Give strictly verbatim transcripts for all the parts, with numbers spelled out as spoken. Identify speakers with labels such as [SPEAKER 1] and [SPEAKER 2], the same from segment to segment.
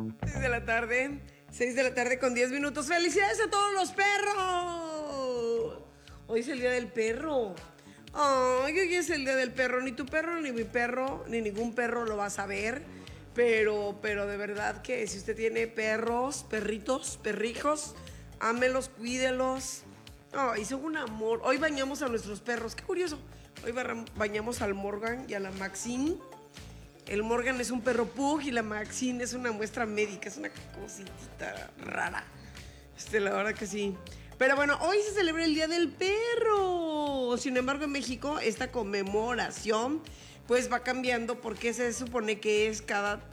[SPEAKER 1] seis de la tarde, seis de la tarde con diez minutos. ¡Felicidades a todos los perros! Hoy es el día del perro. Ay, hoy es el día del perro. Ni tu perro, ni mi perro, ni ningún perro lo vas a ver. Pero, pero de verdad que si usted tiene perros, perritos, perrijos, ámelos, cuídelos. Ay, son un amor. Hoy bañamos a nuestros perros. Qué curioso. Hoy bañamos al Morgan y a la Maxine. El Morgan es un perro pug y la Maxine es una muestra médica. Es una cosita rara. Este, la verdad que sí. Pero bueno, hoy se celebra el Día del Perro. Sin embargo, en México esta conmemoración pues va cambiando porque se supone que es cada,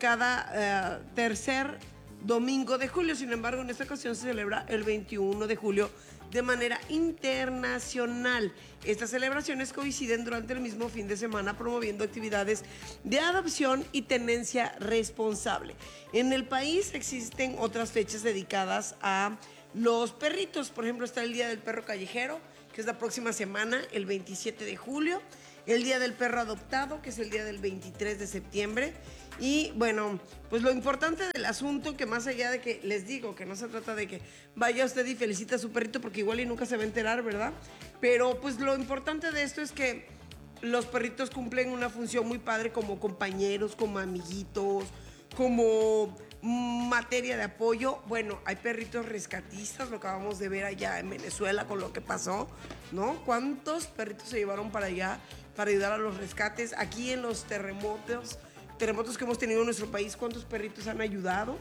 [SPEAKER 1] cada uh, tercer domingo de julio. Sin embargo, en esta ocasión se celebra el veintiuno de julio de manera internacional. Estas celebraciones coinciden durante el mismo fin de semana, promoviendo actividades de adopción y tenencia responsable. En el país existen otras fechas dedicadas a los perritos. Por ejemplo, está el Día del Perro Callejero, que es la próxima semana, el veintisiete de julio. El Día del Perro Adoptado, que es el día del veintitrés de septiembre. Y bueno, pues lo importante del asunto, que más allá de que les digo que no se trata de que vaya usted y felicite a su perrito, porque igual y nunca se va a enterar, ¿verdad? Pero pues lo importante de esto es que los perritos cumplen una función muy padre como compañeros, como amiguitos, como materia de apoyo. Bueno, hay perritos rescatistas, lo acabamos de ver allá en Venezuela con lo que pasó, ¿no? ¿Cuántos perritos se llevaron para allá para ayudar a los rescates? Aquí en los terremotos, terremotos que hemos tenido en nuestro país, ¿cuántos perritos han ayudado?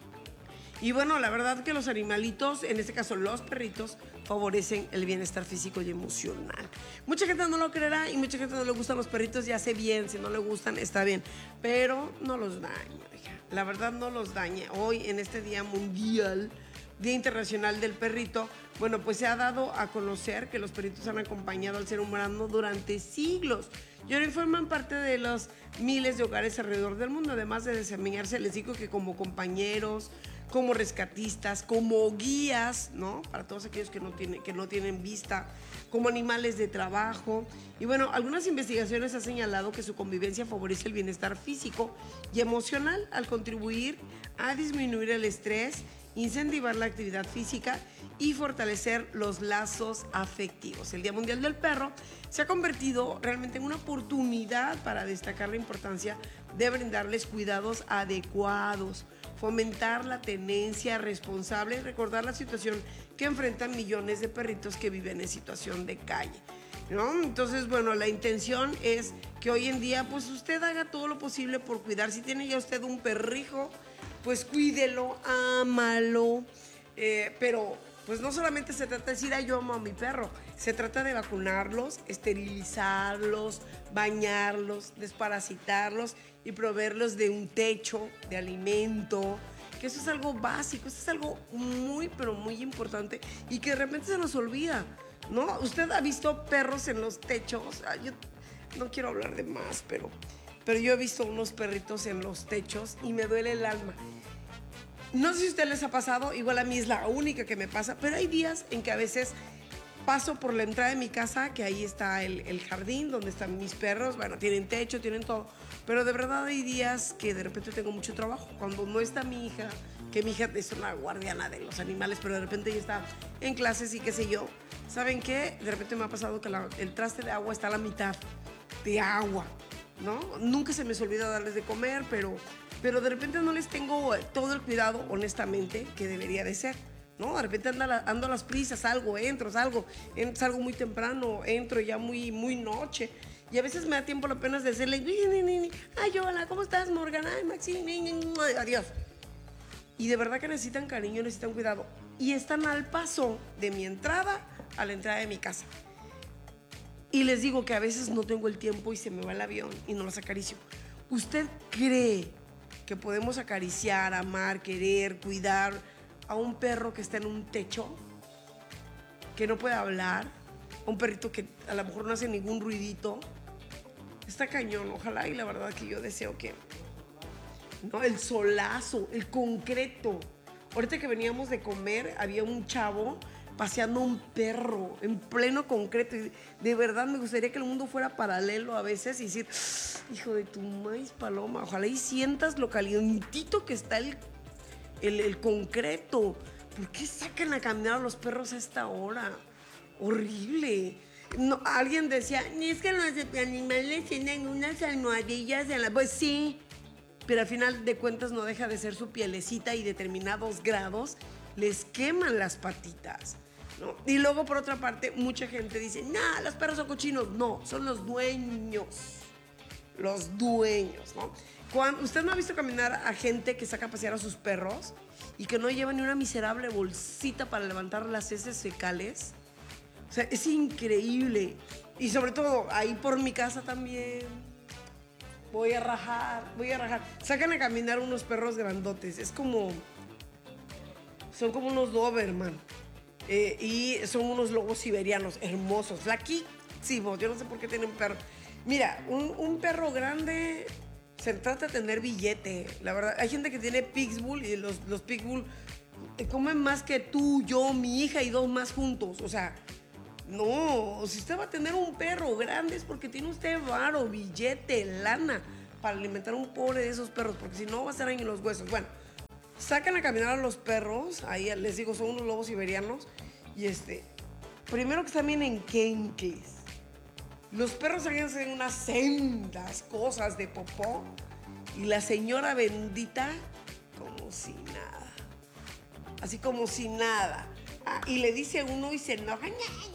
[SPEAKER 1] Y bueno, la verdad que los animalitos, en este caso los perritos, favorecen el bienestar físico y emocional. Mucha gente no lo creerá y mucha gente no le gustan los perritos, ya sé bien, si no le gustan está bien, pero no los dañe, hija. La verdad no los dañe. Hoy en este Día Mundial, Día Internacional del Perrito, bueno, pues se ha dado a conocer que los perritos han acompañado al ser humano durante siglos y ahora forman parte de los miles de hogares alrededor del mundo. Además de desempeñarse, les digo que como compañeros, como rescatistas, como guías, ¿no? Para todos aquellos que no tienen, que no tienen vista, como animales de trabajo. Y bueno, algunas investigaciones han señalado que su convivencia favorece el bienestar físico y emocional al contribuir a disminuir el estrés, incentivar la actividad física y fortalecer los lazos afectivos. El Día Mundial del Perro se ha convertido realmente en una oportunidad para destacar la importancia de brindarles cuidados adecuados, fomentar la tenencia responsable y recordar la situación que enfrentan millones de perritos que viven en situación de calle, ¿no? Entonces, bueno, la intención es que hoy en día, pues usted haga todo lo posible por cuidar. Si tiene ya usted un perrijo, pues cuídelo, ámalo, eh, pero pues no solamente se trata de decir, ay, yo amo a mi perro, se trata de vacunarlos, esterilizarlos, bañarlos, desparasitarlos y proveerlos de un techo, de alimento, que eso es algo básico, eso es algo muy, pero muy importante y que de repente se nos olvida, ¿no? Usted ha visto perros en los techos. Ay, yo no quiero hablar de más, pero, pero yo he visto unos perritos en los techos y me duele el alma. No sé si a ustedes les ha pasado, igual a mí es la única que me pasa, pero hay días en que a veces paso por la entrada de mi casa, que ahí está el, el jardín donde están mis perros. Bueno, tienen techo, tienen todo, pero de verdad hay días que de repente tengo mucho trabajo. Cuando no está mi hija, que mi hija es una guardiana de los animales, pero de repente ella está en clases y qué sé yo. ¿Saben qué? De repente me ha pasado que la, el traste de agua está a la mitad de agua, ¿no? Nunca se me olvida darles de comer, pero... pero de repente no les tengo todo el cuidado, honestamente, que debería de ser, ¿no? De repente ando a, la, ando a las prisas, salgo, entro, salgo, entro, salgo muy temprano, entro ya muy, muy noche, y a veces me da tiempo apenas de decirle, ay, hola, ¿cómo estás, Morgan? Ay, Maxine, adiós. Y de verdad que necesitan cariño, necesitan cuidado, y están al paso de mi entrada a la entrada de mi casa. Y les digo que a veces no tengo el tiempo y se me va el avión y no los acaricio. ¿Usted cree que podemos acariciar, amar, querer, cuidar a un perro que está en un techo, que no puede hablar, a un perrito que a lo mejor no hace ningún ruidito? Está cañón, ojalá, y la verdad que yo deseo que, ¿no? El solazo, el concreto. Ahorita que veníamos de comer, había un chavo paseando un perro en pleno concreto. Y de verdad me gustaría que el mundo fuera paralelo a veces y decir, hijo de tu maíz paloma, ojalá y sientas lo calientito que está el, el, el concreto. ¿Por qué sacan a caminar a los perros a esta hora? Horrible. No, alguien decía, ni es que los animales tienen unas almohadillas en la... Pues sí, pero al final de cuentas no deja de ser su pielecita y determinados grados les queman las patitas, ¿no? Y luego, por otra parte, mucha gente dice, no, los perros son cochinos. No, son los dueños. Los dueños, ¿no? Cuando, ¿usted no ha visto caminar a gente que saca a pasear a sus perros y que no lleva ni una miserable bolsita para levantar las heces fecales? O sea, es increíble. Y sobre todo, ahí por mi casa también. Voy a rajar, voy a rajar. Sacan a caminar unos perros grandotes. Es como... Son como unos Doberman. Eh, y son unos lobos siberianos hermosos. Flaquísimos. Yo no sé por qué tienen perro. Mira, un, un perro grande se trata de tener billete. La verdad, hay gente que tiene pitbull y los, los pitbull comen más que tú, yo, mi hija y dos más juntos. O sea, no. Si usted va a tener un perro grande es porque tiene usted varo, billete, lana para alimentar a un pobre de esos perros. Porque si no va a ser ahí en los huesos. Bueno. Sacan a caminar a los perros, ahí les digo, son unos lobos siberianos, y este, primero que están bien enquenques. Los perros hacen unas sendas cosas de popó, y la señora bendita como si nada, así como si nada. Ah, y le dice a uno y se enoja.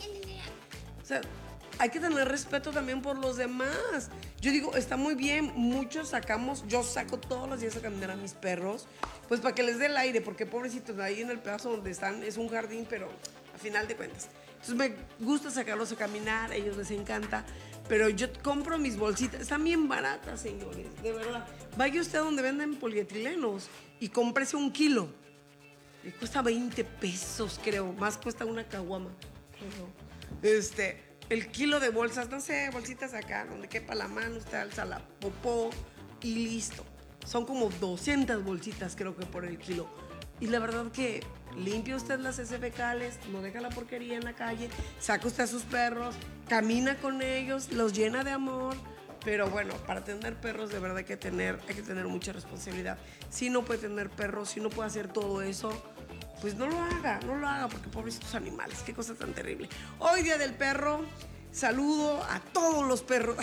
[SPEAKER 1] O sea, hay que tener respeto también por los demás. Yo digo, está muy bien, muchos sacamos, yo saco todos los días a caminar a mis perros, pues para que les dé el aire, porque pobrecitos, ahí en el pedazo donde están es un jardín, pero a final de cuentas. Entonces me gusta sacarlos a caminar, a ellos les encanta, pero yo compro mis bolsitas, están bien baratas, señores, de verdad. Vaya usted a donde venden polietilenos y cómprese un kilo. Le cuesta veinte pesos, creo, más cuesta una caguama, creo. Este... El kilo de bolsas, no sé, bolsitas acá, donde quepa la mano, usted alza la popó y listo. Son como doscientas bolsitas, creo que por el kilo. Y la verdad que limpia usted las heces fecales, no deja la porquería en la calle, saca usted a sus perros, camina con ellos, los llena de amor. Pero bueno, para tener perros de verdad hay que tener, hay que tener mucha responsabilidad. Si no puede tener perros, si no puede hacer todo eso, pues no lo haga, no lo haga, porque pobrecitos animales, qué cosa tan terrible. Hoy Día del Perro, saludo a todos los perros.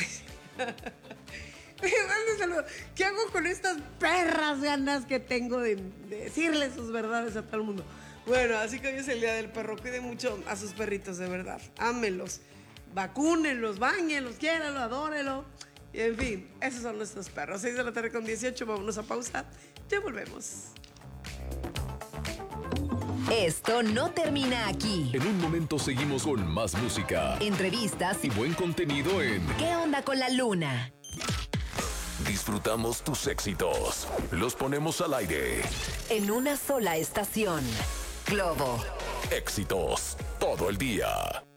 [SPEAKER 1] ¿Qué hago con estas perras ganas que tengo de, de decirles sus verdades a todo el mundo? Bueno, así que hoy es el Día del Perro, cuiden mucho a sus perritos, de verdad, ámenlos, vacúnenlos, báñenlos, quiéranlos, adórenlos. Y en fin, esos son nuestros perros. seis de la tarde con dieciocho, vámonos a pausa, ya volvemos.
[SPEAKER 2] Esto no termina aquí.
[SPEAKER 3] En un momento seguimos con más música,
[SPEAKER 2] entrevistas
[SPEAKER 3] y buen contenido en
[SPEAKER 2] ¿Qué onda con la luna?
[SPEAKER 3] Disfrutamos tus éxitos, los ponemos al aire.
[SPEAKER 2] En una sola estación. Globo.
[SPEAKER 3] Éxitos todo el día.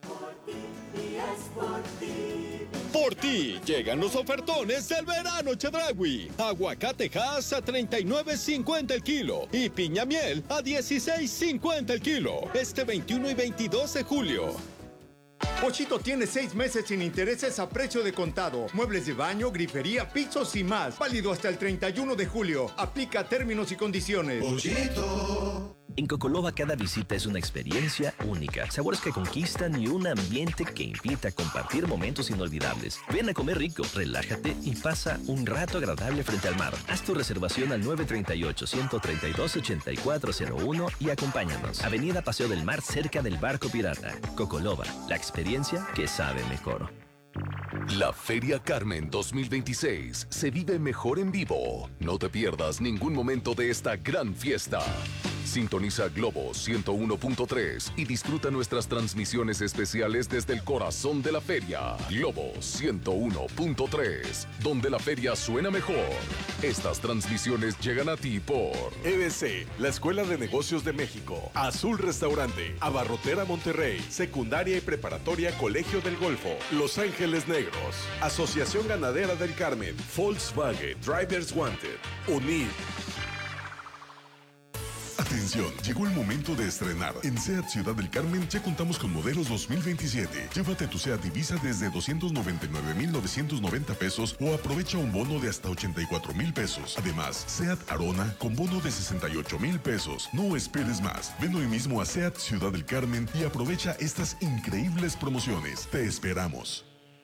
[SPEAKER 4] Por ti llegan los ofertones del verano Chedraui. Aguacate Hass a treinta y nueve cincuenta el kilo y piña miel a dieciséis cincuenta el kilo. Este veintiuno y veintidós de julio.
[SPEAKER 5] Pochito tiene seis meses sin intereses a precio de contado. Muebles de baño, grifería, pisos y más. Válido hasta el treinta y uno de julio. Aplica términos y condiciones.
[SPEAKER 6] Pochito. En Cocoloba cada visita es una experiencia única, sabores que conquistan y un ambiente que invita a compartir momentos inolvidables. Ven a comer rico, relájate y pasa un rato agradable frente al mar. Haz tu reservación al nueve tres ocho, uno tres dos, ocho cuatro cero uno y acompáñanos. Avenida Paseo del Mar, cerca del Barco Pirata. Cocoloba, la experiencia que sabe mejor.
[SPEAKER 3] La Feria Carmen dos mil veintiséis se vive mejor en vivo. No te pierdas ningún momento de esta gran fiesta. Sintoniza Globo ciento uno punto tres y disfruta nuestras transmisiones especiales desde el corazón de la feria. Globo ciento uno punto tres, donde la feria suena mejor. Estas transmisiones llegan a ti por
[SPEAKER 7] E B C, la Escuela de Negocios de México, Azul Restaurante, Abarrotera Monterrey, Secundaria y Preparatoria Colegio del Golfo, Los Ángeles Negros, Asociación Ganadera del Carmen, Volkswagen, Drivers Wanted, U N I D.
[SPEAKER 8] Atención, llegó el momento de estrenar. En SEAT Ciudad del Carmen ya contamos con modelos dos mil veintisiete. Llévate tu SEAT Ibiza desde doscientos noventa y nueve mil novecientos noventa pesos o aprovecha un bono de hasta ochenta y cuatro mil pesos. Además, SEAT Arona con bono de sesenta y ocho mil pesos. No esperes más. Ven hoy mismo a SEAT Ciudad del Carmen y aprovecha estas increíbles promociones. Te esperamos.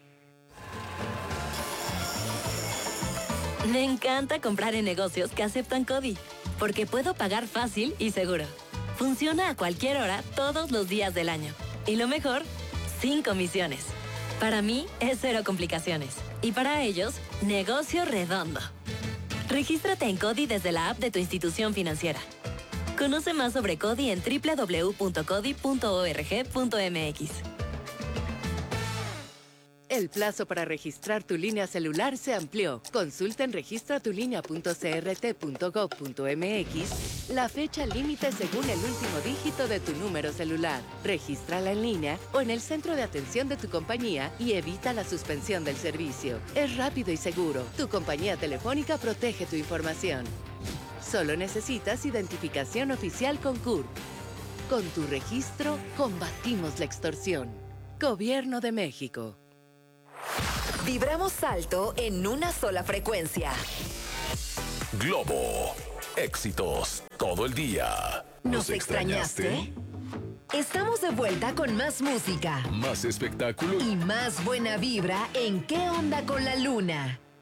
[SPEAKER 9] Me encanta comprar en negocios que aceptan CODI, porque puedo pagar fácil y seguro. Funciona a cualquier hora, todos los días del año. Y lo mejor, sin comisiones. Para mí, es cero complicaciones. Y para ellos, negocio redondo. Regístrate en CODI desde la app de tu institución financiera. Conoce más sobre CODI en doble u doble u doble u punto codi punto org punto m x.
[SPEAKER 10] El plazo para registrar tu línea celular se amplió. Consulta en registra tu línea punto c r t punto gov punto m x la fecha límite según el último dígito de tu número celular. Regístrala en línea o en el centro de atención de tu compañía y evita la suspensión del servicio. Es rápido y seguro. Tu compañía telefónica protege tu información. Solo necesitas identificación oficial con C U R P. Con tu registro, combatimos la extorsión. Gobierno de México.
[SPEAKER 2] Vibramos alto en una sola frecuencia.
[SPEAKER 3] Globo. Éxitos todo el día.
[SPEAKER 2] ¿Nos extrañaste? Estamos de vuelta con más música
[SPEAKER 3] Más espectáculo
[SPEAKER 2] y más buena vibra en ¿Qué onda con la luna?